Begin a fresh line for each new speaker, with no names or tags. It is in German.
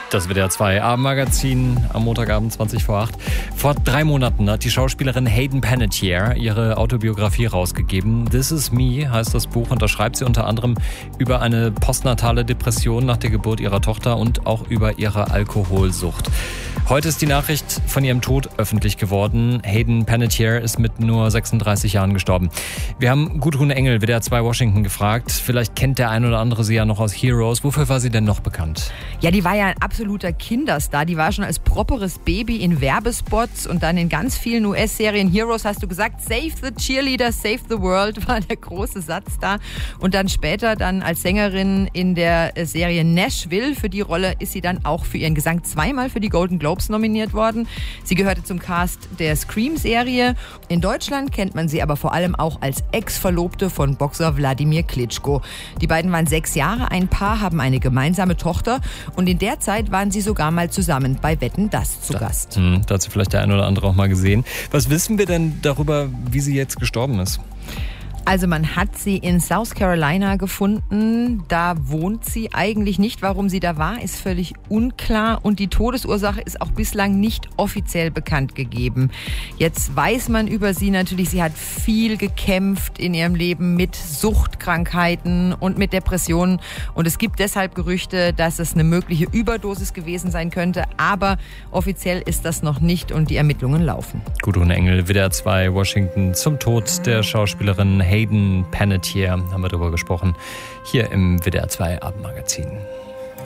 Das WDR 2 Abendmagazin am Montagabend 20 vor 8. Vor 3 Monaten hat die Schauspielerin Hayden Panettiere ihre Autobiografie rausgegeben. This Is Me heißt das Buch und da schreibt sie unter anderem über eine postnatale Depression nach der Geburt ihrer Tochter und auch über ihre Alkoholsucht. Heute ist die Nachricht von ihrem Tod öffentlich geworden. Hayden Panettiere ist mit nur 36 Jahren gestorben. Wir haben Gudrun Engel, WDR 2 Washington, gefragt. Vielleicht kennt der ein oder andere sie ja noch aus Heroes. Wofür war sie denn noch bekannt?
Ja, die war ja ein absoluter Kinderstar. Die war schon als properes Baby in Werbespots und dann in ganz vielen US-Serien. Heroes hast du gesagt, Save the Cheerleader, Save the World war der große Satz da. Und dann später dann als Sängerin in der Serie Nashville. Für die Rolle ist sie dann auch für ihren Gesang zweimal für die Golden Globes nominiert worden. Sie gehörte zum Cast der Scream-Serie. In Deutschland kennt man sie aber vor allem auch als Ex-Verlobte von Boxer Wladimir Klitschko. Die beiden waren 6 Jahre ein Paar, haben eine gemeinsame Tochter und in der Zeit waren sie sogar mal zusammen bei Wetten, dass zu Gast.
Da hat sie vielleicht der ein oder andere auch mal gesehen. Was wissen wir denn darüber, wie sie jetzt gestorben ist?
Also man hat sie in South Carolina gefunden. Da wohnt sie eigentlich nicht. Warum sie da war, ist völlig unklar. Und die Todesursache ist auch bislang nicht offiziell bekannt gegeben. Jetzt weiß man über sie natürlich, sie hat viel gekämpft in ihrem Leben mit Suchtkrankheiten und mit Depressionen. Und es gibt deshalb Gerüchte, dass es eine mögliche Überdosis gewesen sein könnte. Aber offiziell ist das noch nicht und die Ermittlungen laufen.
Gudrun Engel, WDR 2 Washington, zum Tod der Schauspielerin Hayden Panettiere haben wir darüber gesprochen, hier im WDR 2 Abendmagazin.